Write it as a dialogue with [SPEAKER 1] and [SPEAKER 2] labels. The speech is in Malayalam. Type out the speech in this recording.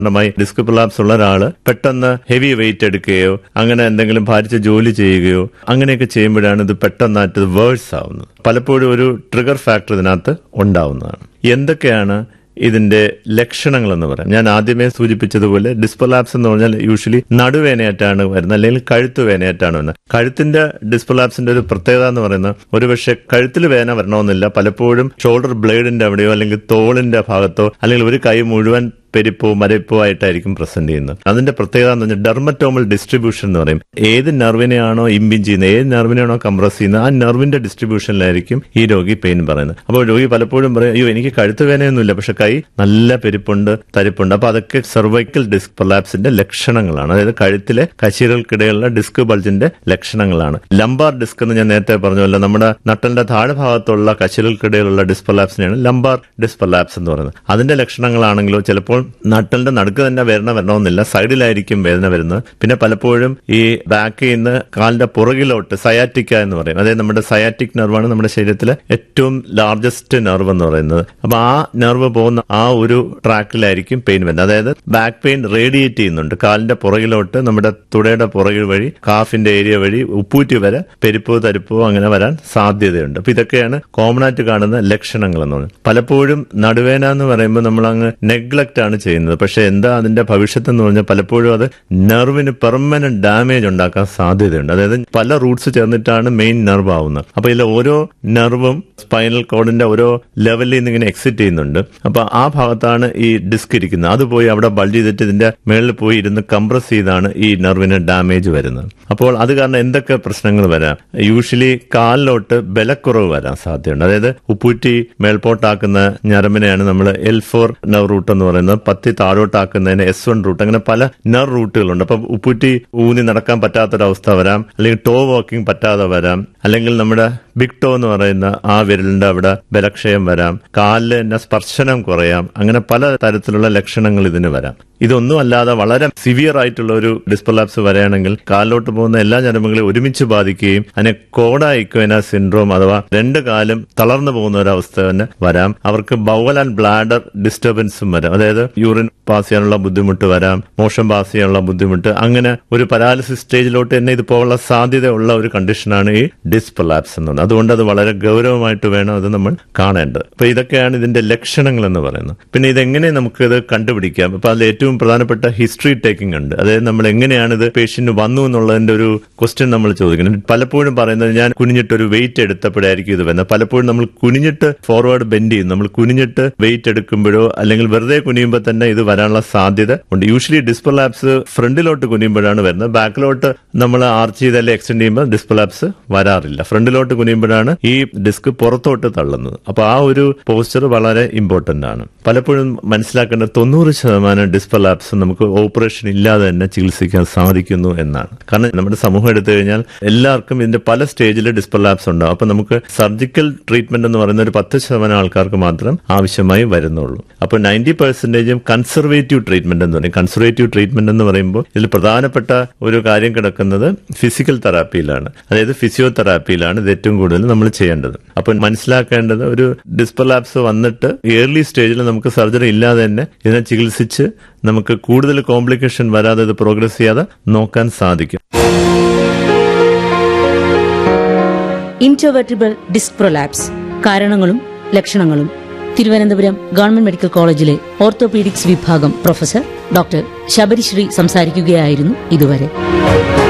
[SPEAKER 1] ഡിസ്ക് പ്രൊലാപ്സ് ഉള്ള ഒരാള് പെട്ടെന്ന് ഹെവി വെയിറ്റ് എടുക്കുകയോ അങ്ങനെ എന്തെങ്കിലും ഭാരിച്ച ജോലി ചെയ്യുകയോ അങ്ങനെയൊക്കെ ചെയ്യുമ്പോഴാണ് ഇത് പെട്ടെന്നായിട്ട് വേഴ്സ് ആവുന്നത്. പലപ്പോഴും ഒരു ട്രിഗർ ഫാക്ടർ ഇതിനകത്ത് ഉണ്ടാവുന്നതാണ്. എന്തൊക്കെയാണ് ഇതിന്റെ ലക്ഷണങ്ങൾ എന്ന് പറയാം. ഞാൻ ആദ്യമേ സൂചിപ്പിച്ചതുപോലെ ഡിസ്പ്രൊലാപ്സ് എന്ന് പറഞ്ഞാൽ യൂഷ്വലി നടുവേനയായിട്ടാണ് വരുന്നത്, അല്ലെങ്കിൽ കഴുത്ത് വേനയായിട്ടാണ് വരുന്നത്. കഴുത്തിന്റെ ഡിസ്പ്രൊലാപ്സിന്റെ ഒരു പ്രത്യേകത എന്ന് പറയുന്നത് ഒരുപക്ഷെ കഴുത്തിൽ വേന വരണമെന്നില്ല, പലപ്പോഴും ഷോൾഡർ ബ്ലേഡിന്റെ അവിടെയോ അല്ലെങ്കിൽ തോളിന്റെ ഭാഗത്തോ അല്ലെങ്കിൽ ഒരു കൈ മുഴുവൻ പെരിപ്പോ മരപ്പോ ആയിട്ടായിരിക്കും പ്രസന്റ് ചെയ്യുന്നത്. അതിന്റെ പ്രത്യേകത എന്ന് പറഞ്ഞാൽ ഡെർമറ്റോമൽ ഡിസ്ട്രിബ്യൂഷൻ എന്ന് പറയും. ഏത് നെർവിനെയാണോ ഇമ്പിഞ്ച് ചെയ്യുന്നത്, ഏത് നെർവിനെയാണോ കംപ്രസ് ചെയ്യുന്നത്, ആ നെർവിന്റെ ഡിസ്ട്രിബ്യൂഷനിലായിരിക്കും ഈ രോഗി പെയിൻ പറയുന്നത്. അപ്പോൾ രോഗി പലപ്പോഴും പറയും, അയ്യോ എനിക്ക് കഴുത്ത് വേനയൊന്നുമില്ല, പക്ഷെ കൈ നല്ല പെരിപ്പുണ്ട്, തരിപ്പുണ്ട്. അപ്പൊ അതൊക്കെ സെർവൈക്കൽ ഡിസ്ക് പ്രൊലാപ്സിന്റെ ലക്ഷണങ്ങളാണ്. അതായത് കഴുത്തിലെ കശീരകൾക്കിടയിലുള്ള ഡിസ്ക് ബൾജിന്റെ ലക്ഷണങ്ങളാണ്. ലംബാർ ഡിസ്ക് എന്ന് ഞാൻ നേരത്തെ പറഞ്ഞല്ലോ, നമ്മുടെ നട്ടലിന്റെ താഴെ ഭാഗത്തുള്ള കശീരകൾക്കിടയിലുള്ള ഡിസ്ക് പ്രൊലാപ്സിനെയാണ് ലംബാർ ഡിസ്ക് പ്രൊലാപ്സ് എന്ന് പറയുന്നത്. അതിന്റെ ലക്ഷണങ്ങളാണെങ്കിലോ ചിലപ്പോൾ നട്ടലിന്റെ നടുക്ക് തന്നെ വരണമെന്നില്ല, സൈഡിലായിരിക്കും വേദന വരുന്നത്. പിന്നെ പലപ്പോഴും ഈ ബാക്കിൽ നിന്ന് കാലിന്റെ പുറകിലോട്ട് സയാറ്റിക്ക എന്ന് പറയും, അതായത് നമ്മുടെ സയാറ്റിക് നെർവാണ് നമ്മുടെ ശരീരത്തിലെ ഏറ്റവും ലാർജസ്റ്റ് നെർവ് എന്ന് പറയുന്നത്. അപ്പൊ ആ നെർവ് പോകുന്ന ആ ഒരു ട്രാക്കിലായിരിക്കും പെയിൻ വരുന്നത്. അതായത് ബാക്ക് പെയിൻ റേഡിയേറ്റ് ചെയ്യുന്നുണ്ട് കാലിന്റെ പുറകിലോട്ട്, നമ്മുടെ തുടയുടെ പുറകിൽ വഴി കാഫിന്റെ ഏരിയ വഴി ഉപ്പൂറ്റി വരെ പെരിപ്പോ തരിപ്പോ അങ്ങനെ വരാൻ സാധ്യതയുണ്ട്. അപ്പൊ ഇതൊക്കെയാണ് കോമൺ ആയിട്ട് കാണുന്ന ലക്ഷണങ്ങൾ എന്ന് പറയുന്നത്. പലപ്പോഴും നടുവേന എന്ന് പറയുമ്പോൾ നമ്മൾ അങ്ങ് നെഗ്ലക്ട് ആണ് ചെയ്യുന്നത്. പക്ഷെ എന്താ അതിന്റെ ഭവിഷ്യത്ത് എന്ന് പറഞ്ഞാൽ പലപ്പോഴും അത് നെർവിന് പെർമനന്റ് ഡാമേജ് ഉണ്ടാക്കാൻ സാധ്യതയുണ്ട്. അതായത് പല റൂട്ട്സ് ചേർന്നിട്ടാണ് മെയിൻ നെർവ് ആവുന്നത്. അപ്പൊ ഇതിൽ ഓരോ നെർവും സ്പൈനൽ കോഡിന്റെ ഓരോ ലെവലിൽ നിന്ന് ഇങ്ങനെ എക്സിറ്റ് ചെയ്യുന്നുണ്ട്. അപ്പൊ ആ ഭാഗത്താണ് ഈ ഡിസ്ക് ഇരിക്കുന്നത്. അത് പോയി അവിടെ ബൾജ് ചെയ്തിട്ട് ഇതിന്റെ മേളിൽ പോയി ഇരുന്ന് കംപ്രസ് ചെയ്താണ് ഈ നെർവിന് ഡാമേജ് വരുന്നത്. അപ്പോൾ അത് കാരണം എന്തൊക്കെ പ്രശ്നങ്ങൾ വരാം? യൂഷ്വലി കാലിലോട്ട് ബലക്കുറവ് വരാൻ സാധ്യതയുണ്ട്. അതായത് ഉപ്പൂറ്റി മേൽപോട്ടാക്കുന്ന ഞരമ്പിനെയാണ് നമ്മൾ L4 നെർവ് റൂട്ട് എന്ന് പറയുന്നത്, പത്തി താഴോട്ടാക്കുന്നതിന് S1 റൂട്ട്, അങ്ങനെ പല നെർവ് റൂട്ടുകളുണ്ട്. അപ്പൊ ഉപ്പൂറ്റി ഊന്നി നടക്കാൻ പറ്റാത്തൊരവസ്ഥ വരാം, അല്ലെങ്കിൽ ടോ വാക്കിംഗ് പറ്റാതെ വരാം, അല്ലെങ്കിൽ നമ്മുടെ ബിഗ് ടോ എന്ന് പറയുന്ന ആ വിരലിന്റെ അവിടെ ബലക്ഷയം വരാം, കാലിൽ തന്നെ സ്പർശനം കുറയാം. അങ്ങനെ പല തരത്തിലുള്ള ലക്ഷണങ്ങൾ ഇതിന് വരാം. ഇതൊന്നും അല്ലാതെ വളരെ സിവിയർ ആയിട്ടുള്ള ഒരു ഡിസ്പ്രൊലാപ്സ് വരികയാണെങ്കിൽ കാലിലോട്ട് പോകുന്ന എല്ലാ ഞരമ്പുകളെയും ഒരുമിച്ച് ബാധിക്കുകയും അതിനെ കോഡ ഇക്വേന സിൻഡ്രോം അഥവാ രണ്ട് കാലും തളർന്നു പോകുന്ന ഒരവസ്ഥ തന്നെ വരാം. അവർക്ക് ബൗവൽ ആൻഡ് ബ്ലാഡർ ഡിസ്റ്റർബൻസും വരാം. അതായത് യൂറിൻ പാസ് ചെയ്യാനുള്ള ബുദ്ധിമുട്ട് വരാം, മോഷൻ പാസ് ചെയ്യാനുള്ള ബുദ്ധിമുട്ട്, അങ്ങനെ ഒരു പരാലിസിസ് സ്റ്റേജിലോട്ട് തന്നെ ഇത് പോകാനുള്ള സാധ്യതയുള്ള ഒരു കണ്ടീഷനാണ് ഈ ഡിസ്പ്രൊലാപ്സ് എന്നുള്ളത്. അതുകൊണ്ട് അത് വളരെ ഗൗരവമായിട്ട് വേണം അത് നമ്മൾ കാണേണ്ടത്. അപ്പൊ ഇതൊക്കെയാണ് ഇതിന്റെ ലക്ഷണങ്ങൾ എന്ന് പറയുന്നത്. പിന്നെ ഇതെങ്ങനെ നമുക്കിത് കണ്ടുപിടിക്കാം? അപ്പൊ അതിൽ ഏറ്റവും പ്രധാനപ്പെട്ട ഹിസ്റ്ററി ടേക്കിംഗ് ഉണ്ട്. അതായത് നമ്മൾ എങ്ങനെയാണ് ഇത് പേഷ്യന്റ് വന്നു എന്നുള്ളതിന്റെ ഒരു ക്വസ്റ്റ്യൻ നമ്മൾ ചോദിക്കുന്നത്. പലപ്പോഴും പറയുന്നത് ഞാൻ കുനിഞ്ഞിട്ട് ഒരു വെയിറ്റ് എടുത്തപ്പോഴായിരിക്കും ഇത് വരുന്നത്. പലപ്പോഴും നമ്മൾ കുനിഞ്ഞിട്ട് ഫോർവേഡ് ബെൻഡ് ചെയ്യും, നമ്മൾ കുനിഞ്ഞിട്ട് വെയിറ്റ് എടുക്കുമ്പോഴോ അല്ലെങ്കിൽ വെറുതെ കുനിയുമ്പോൾ തന്നെ ഇത് വരാനുള്ള സാധ്യത ഉണ്ട്. യൂഷ്വലി ഡിസ്പ്രൊലാപ്സ് ഫ്രണ്ടിലോട്ട് കുനിയുമ്പോഴാണ് വരുന്നത്. ബാക്കിലോട്ട് നമ്മൾ ആർച്ച് ചെയ്തല്ലേ എക്സ്റ്റെൻഡ് ചെയ്യുമ്പോൾ ഡിസ്പ്രൊലാപ്സ് വരാറില്ല. ഫ്രണ്ടിലോട്ട് കുനിയുമ്പോഴാണ് ഈ ഡിസ്ക് പുറത്തോട്ട് തള്ളുന്നത്. അപ്പൊ ആ ഒരു പോസ്ചർ വളരെ ഇമ്പോർട്ടന്റ് ആണ്. പലപ്പോഴും മനസ്സിലാക്കേണ്ടത് 90% ഡിസ്പ്രൊലാപ്സ് നമുക്ക് ഓപ്പറേഷൻ ഇല്ലാതെ തന്നെ ചികിത്സിക്കാൻ സാധിക്കുന്നു എന്നാണ്. കാരണം നമ്മുടെ സമൂഹം എടുത്തു കഴിഞ്ഞാൽ എല്ലാവർക്കും ഇതിന്റെ പല സ്റ്റേജിൽ ഡിസ്പ്രൊലാപ്സ് ഉണ്ടാവും. അപ്പൊ നമുക്ക് സർജിക്കൽ ട്രീറ്റ്മെന്റ് എന്ന് പറയുന്ന ഒരു 10% ആൾക്കാർക്ക് മാത്രം ആവശ്യമായി വരുന്നുള്ളൂ. അപ്പൊ 90% കൺസർവേറ്റീവ് ട്രീറ്റ്മെന്റ് എന്ന് പറയും. കൺസർവേറ്റീവ് ട്രീറ്റ്മെന്റ് എന്ന് പറയുമ്പോൾ ഇതിൽ പ്രധാനപ്പെട്ട ഒരു കാര്യം കിടക്കുന്നത് ഫിസിക്കൽ തെറാപ്പിയിലാണ്, അതായത് ഫിസിയോതെറാപ്പിയിലാണ് ഇത് ഏറ്റവും കൂടുതൽ നമ്മൾ ചെയ്യേണ്ടത്. അപ്പൊ മനസ്സിലാക്കേണ്ടത് ഒരു ഡിസ്പ്രൊലാപ്സ് വന്നിട്ട് ഏർലി സ്റ്റേജിൽ നമുക്ക് സർജറി ഇല്ലാതെ തന്നെ ഇതിനെ ചികിത്സിച്ച് നമുക്ക് കൂടുതൽ കോംപ്ലിക്കേഷൻ വരാതെ ഇത് പ്രോഗ്രസ് ചെയ്യാതെ നോക്കാൻ സാധിക്കും.
[SPEAKER 2] ഇന്റർവെർട്ടിബ്രൽ ഡിസ്ക് പ്രൊലാപ്സ് കാരണങ്ങളും ലക്ഷണങ്ങളും തിരുവനന്തപുരം ഗവൺമെന്റ് മെഡിക്കൽ കോളേജിലെ ഓർത്തോപീഡിക്സ് വിഭാഗം പ്രൊഫസർ ഡോക്ടർ ശബരിശ്രീ സംസാരിക്കുകയായിരുന്നു ഇതുവരെ.